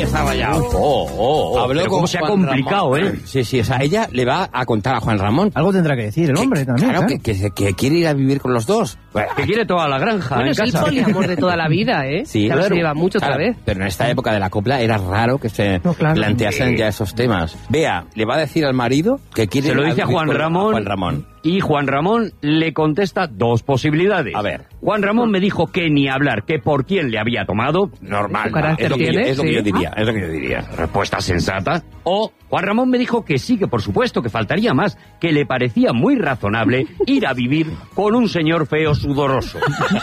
y está rayado. Habló Pero cómo se ha complicado, Ramón. Sí, o sea, ella le va a contar a Juan Ramón. Algo tendrá que decir el hombre también. Claro, que quiere ir a vivir con los dos. Que quiere toda la granja Bueno, en es el casa. poliamor de toda la vida, ¿eh? Sí, Ya se lleva mucho otra vez. Pero en esta época de la copla era raro que se planteasen ya esos temas. Vea, le va a decir al marido que quiere Se lo ir dice a vivir Juan con Ramón. Juan Ramón. Y Juan Ramón le contesta dos posibilidades. A ver. Juan Ramón me dijo que ni hablar, que por quién le había tomado. Normal. ¿Su carácter Es lo que yo, tiene? es lo que Sí. yo diría. Es lo que yo diría. Respuesta sensata. O Juan Ramón me dijo que sí, que por supuesto, que faltaría más, que le parecía muy razonable ir a vivir con un señor feo sudoroso.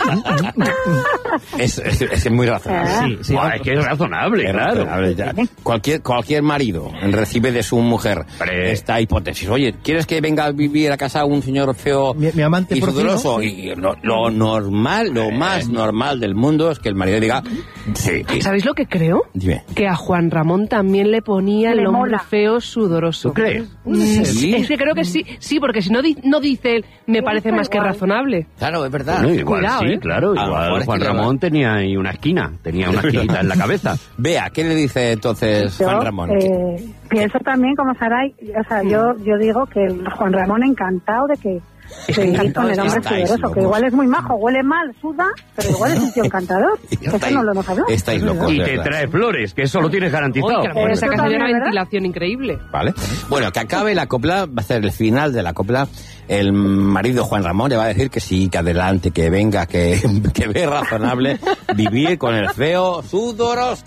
Es muy razonable. Sí, es que es razonable, Es claro. razonable, ya. Cualquier marido recibe de su mujer esta hipótesis. Oye, ¿quieres que venga a vivir a casa un señor feo mi amante y porcino? sudoroso? Y lo normal, lo más normal del mundo es que el marido diga sí. ¿Sabéis lo que creo? Dime. Que a Juan Ramón también le ponía el nombre feo sudoroso. ¿Tú crees? ¿Sí? Es que creo que sí, porque si no, no dice él, me parece más que razonable. Claro, es verdad. Bueno, igual Cuidado, sí, ¿eh? claro. A lo mejor Igual es Juan que le va. Ramón tenía ahí una esquina. Tenía una esquinita en la cabeza. Vea, ¿qué le dice entonces Juan Ramón? Pienso también como Saray, o sea, yo digo que Juan Ramón encantado de que vivir con el hombre Estáis sudoroso, que locos. igual es muy majo, huele mal, suda, pero igual es un tío encantador. Eso no lo hemos hablado. Estáis locos. Y de te verdad. trae flores, que eso lo tienes garantizado. Oye, que a lo mejor esa Eso casa tiene también, una ¿verdad? ventilación increíble. ¿Vale? Bueno, que acabe la copla, va a ser el final de la copla. El marido Juan Ramón le va a decir que sí, que adelante, que venga, que ve razonable vivir con el feo sudoroso.